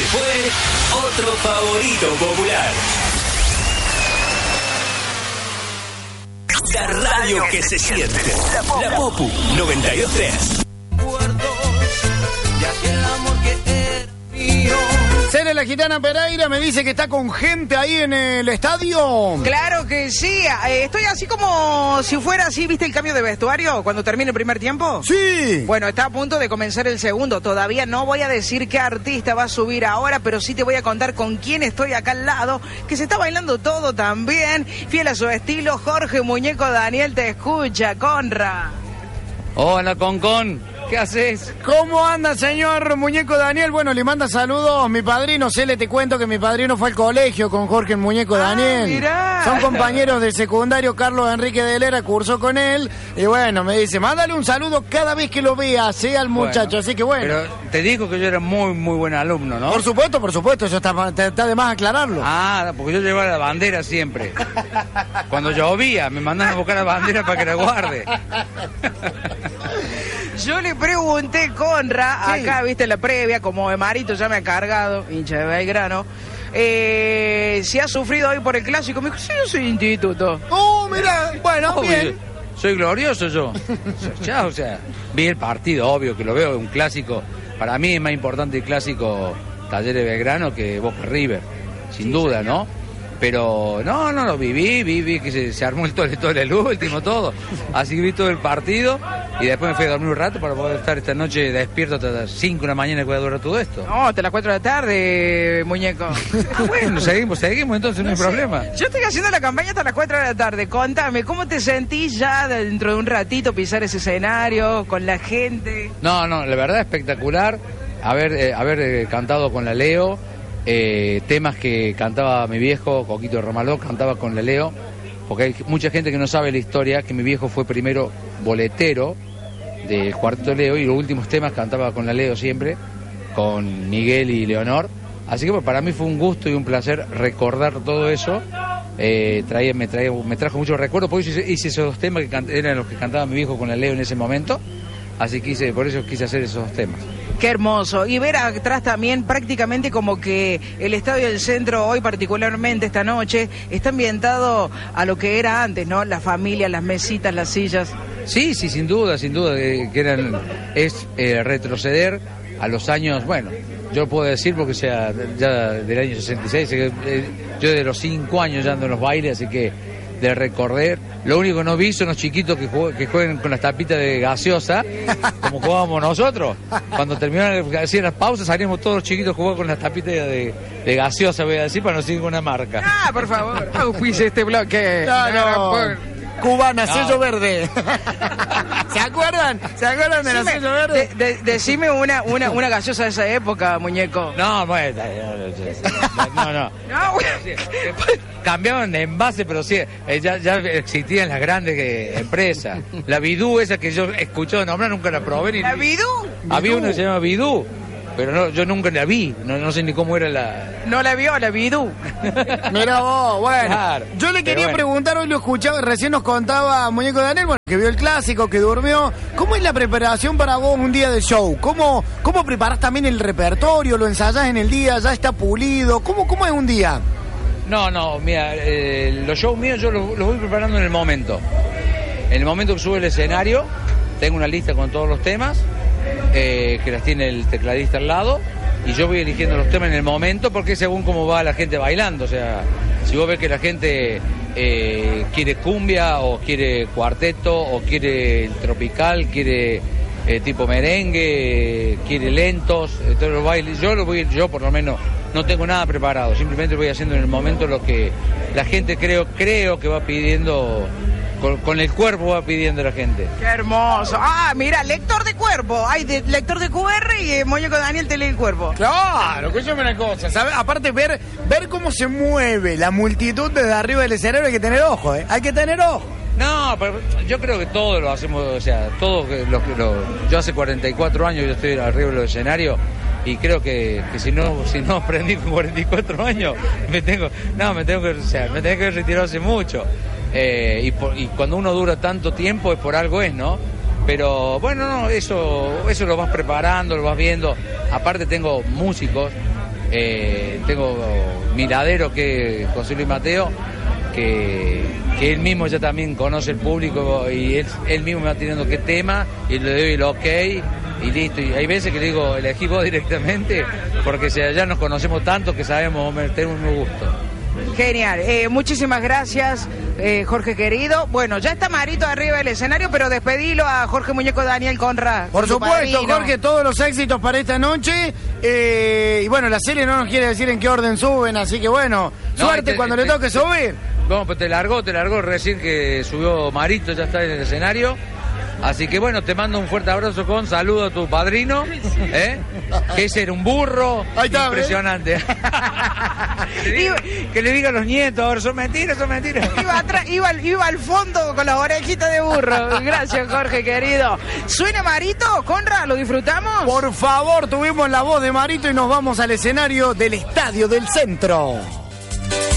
fue otro favorito popular. La radio que se siente. La Popu 92.3. Cere, la gitana Pereira me dice que está con gente ahí en el estadio. Claro que sí, estoy así como si fuera así, ¿viste el cambio de vestuario cuando termine el primer tiempo? Sí. Bueno, está a punto de comenzar el segundo, todavía no voy a decir qué artista va a subir ahora, pero sí te voy a contar con quién estoy acá al lado, que se está bailando todo también, fiel a su estilo. Jorge Muñeco Daniel te escucha, Conra. Hola, Concon. ¿Qué haces? ¿Cómo anda, señor Muñeco Daniel? Bueno, le manda saludos mi padrino. Cele, te cuento que mi padrino fue al colegio con Jorge Muñeco Daniel. Mirá. Son compañeros del secundario. Carlos Enrique de Lera cursó con él. Y bueno, me dice, mándale un saludo cada vez que lo vea, sea al muchacho. Bueno, así que bueno. Pero te dijo que yo era muy, muy buen alumno, ¿no? Por supuesto. Eso está de más aclararlo. Ah, porque yo llevaba la bandera siempre. Cuando llovía, me mandaban a buscar la bandera para que la guarde. Yo le pregunté, Conra, Sí. acá, viste, la previa, como Marito ya me ha cargado, hincha de Belgrano, si ha sufrido hoy por el clásico. Me dijo, sí, yo soy instituto. Oh, mira, bueno, Obvio, bien. soy glorioso yo. Ya, o sea, vi el partido, obvio que lo veo, un clásico. Para mí es más importante el clásico Talleres Belgrano que Boca River, sin duda, ¿no? Pero no lo vi que se armó todo el último, todo. Así que vi todo el partido y después me fui a dormir un rato para poder estar esta noche despierto hasta las 5 de la mañana que voy a durar todo esto. No, hasta las 4 de la tarde, muñeco. Ah, bueno, seguimos, entonces no hay problema. Yo estoy haciendo la campaña hasta las 4 de la tarde. Contame, ¿cómo te sentís ya dentro de un ratito pisar ese escenario con la gente? No, la verdad espectacular haber cantado con la Leo. Temas que cantaba mi viejo, Coquito Romaló, cantaba con la Leo, porque hay mucha gente que no sabe la historia, que mi viejo fue primero boletero del Cuarteto Leo y los últimos temas cantaba con la Leo siempre, con Miguel y Leonor. Así que para mí fue un gusto y un placer recordar todo eso. Me trajo muchos recuerdos, porque hice esos dos temas que eran los que cantaba mi viejo con la Leo en ese momento, así que por eso quise hacer esos dos temas. Qué hermoso. Y ver atrás también prácticamente como que el Estadio del Centro hoy, particularmente esta noche, está ambientado a lo que era antes, ¿no? La familia, las mesitas, las sillas. Sí, sin duda, que es retroceder a los años, bueno, yo lo puedo decir porque sea ya del año 66, yo de los 5 años ya ando en los bailes, así que de recorrer. Lo único que no vi son los chiquitos que jueguen con las tapitas de gaseosa, como jugábamos nosotros. Cuando terminaban, hacían las pausas, salíamos todos los chiquitos jugando con las tapitas de gaseosa, voy a decir, para no seguir con una marca. Ah, por favor, auspice este bloque. Claro. Cubana, sello verde. ¿Se acuerdan? ¿De la sello verde? Decime una gaseosa de esa época, muñeco. No, bueno, no. Cambiaban de envase, pero sí, ya existían las grandes empresas. La Bidú, esa que yo escuché nombrar, nunca la probé. ¿La Bidú? Había una que se llama Bidú, pero yo nunca la vi, no sé ni cómo era la... No la vio, la Bidú. Mira vos, bueno. Claro, yo le quería preguntar, hoy lo escuchaba, recién nos contaba Muñeco Daniel, bueno, que vio el clásico, que durmió. ¿Cómo es la preparación para vos un día de show? ¿Cómo preparás también el repertorio? ¿Lo ensayás en el día? ¿Ya está pulido? ¿Cómo es un día? No, mira, los shows míos yo los voy preparando en el momento. En el momento que sube el escenario, tengo una lista con todos los temas, que las tiene el tecladista al lado, y yo voy eligiendo los temas en el momento, porque es según cómo va la gente bailando. O sea, si vos ves que la gente quiere cumbia, o quiere cuarteto, o quiere el tropical, quiere tipo merengue, quiere lentos, todos los bailes, yo por lo menos no tengo nada preparado, simplemente voy haciendo en el momento lo que la gente creo que va pidiendo, con el cuerpo va pidiendo la gente. Qué hermoso. Ah, mira, lector de cuerpo. Hay lector de QR y Muñeco Daniel te lee el cuerpo. Claro, escúchame una cosa, ¿sabes? Aparte ver cómo se mueve la multitud desde arriba del escenario, hay que tener ojo, hay que tener ojo. No, pero yo creo que todos lo hacemos, o sea, yo hace 44 años yo estoy arriba del escenario, y creo que si no aprendí con 44 años, me tengo que retirar hace mucho. Y cuando uno dura tanto tiempo es por algo, ¿no? Pero bueno, no, eso lo vas preparando, lo vas viendo. Aparte tengo músicos Tengo Miradero, que es José Luis Mateo, que él mismo ya también conoce el público y él mismo me va teniendo qué tema y le doy el ok y listo. Y hay veces que le digo, elegí vos directamente, porque ya nos conocemos tanto que sabemos, tenemos un gusto. Genial, muchísimas gracias, Jorge querido. Bueno, ya está Marito arriba del escenario, pero despedilo a Jorge Muñeco Daniel Conrad. Por supuesto, Jorge, todos los éxitos para esta noche. Y bueno, la serie no nos quiere decir en qué orden suben, así que bueno, suerte cuando le toque subir. Bueno, pues te largó recién que subió Marito, ya está en el escenario. Así que bueno, te mando un fuerte abrazo saludo a tu padrino, que ese era un burro. Ahí está, impresionante. Que le diga a los nietos, ahora son mentiras. Iba al fondo con las orejitas de burro. Gracias, Jorge querido. ¿Suena Marito? Conrad, ¿lo disfrutamos? Por favor, tuvimos la voz de Marito y nos vamos al escenario del Estadio del Centro.